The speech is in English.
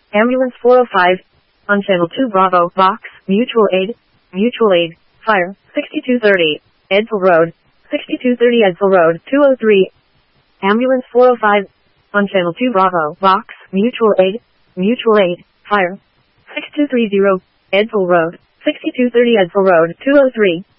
Ambulance 405. On channel 2 Bravo, Box, Mutual Aid, Fire, 6230, Edsel Road, 6230 Edsel Road, 203. Ambulance 405. On channel 2 Bravo, Box, Mutual Aid, Fire, 6230, Edsel Road, 6230 Edsel Road, 203.